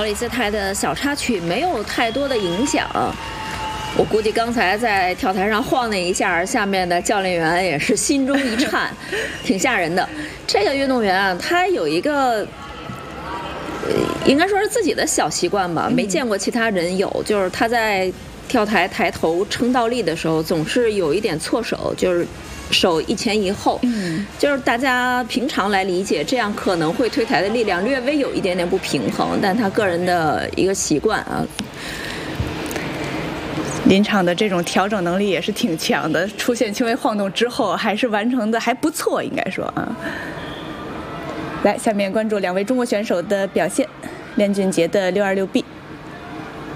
里姿态的小插曲没有太多的影响。我估计刚才在跳台上晃那一下，下面的教练员也是心中一颤，挺吓人的。这个运动员啊，他有一个应该说是自己的小习惯吧，没见过其他人有，就是他在跳台抬头撑倒立的时候，总是有一点错手，就是手一前一后，就是大家平常来理解，这样可能会推台的力量略微有一点点不平衡，但他个人的一个习惯啊。 临场的这种调整能力也是挺强的，出现轻微晃动之后，还是完成的还不错，应该说啊。来，下面关注两位中国选手的表现，练俊杰的626B。